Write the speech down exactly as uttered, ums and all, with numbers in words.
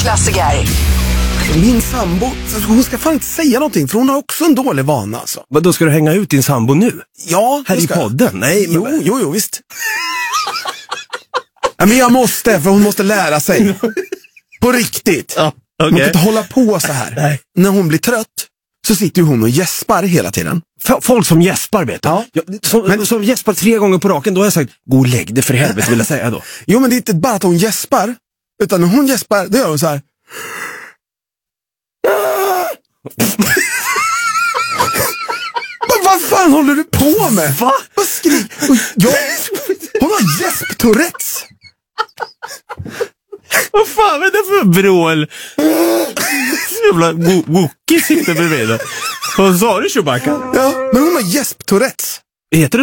klassiker. Min sambo, hon ska fan inte säga någonting för hon har också en dålig vana alltså. Men då ska du hänga ut din sambo nu? Ja. Här i podden? Nej, men... Jo, jo, jo, visst. Ja, men jag måste, för hon måste lära sig. På riktigt. Ja, okay. Man kan inte hålla på så här. Nej. När hon blir trött så sitter ju hon och gäspar hela tiden. F- folk som gäspar, vet du. Ja. Jag, som, men, som gäspar tre gånger på raken, då har jag sagt, gå och lägg det för helvete, vill jag säga då. Jo, men det är inte bara att hon gäspar, utan när hon gäspar, då gör hon så här. Vad fan håller du på med? Va? Vad skrik? Jag... Hon har gäsp-tourettes. Vad fan är det för brål? Jävla Wookie sitter bredvid. Vad sa du, Chewbacca? Ja, men hon har gäsp-tourettes. Heter det